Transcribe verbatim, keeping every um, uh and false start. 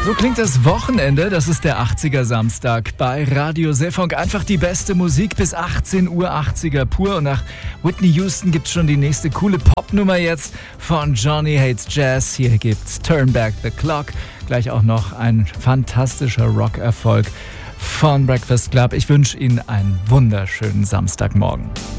So klingt das Wochenende, das ist der achtziger Samstag bei Radio Seefunk. Einfach die beste Musik bis achtzehn Uhr, achtziger pur. Und nach Whitney Houston gibt's schon die nächste coole Popnummer jetzt von Johnny Hates Jazz. Hier gibt's Turn Back the Clock. Gleich auch noch ein fantastischer Rockerfolg von Breakfast Club. Ich wünsche Ihnen einen wunderschönen Samstagmorgen.